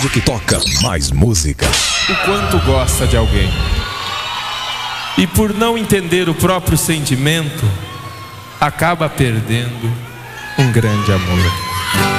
rádio que toca mais música. O quanto gosta de alguém. E por não entender o próprio sentimento, acaba perdendo um grande amor.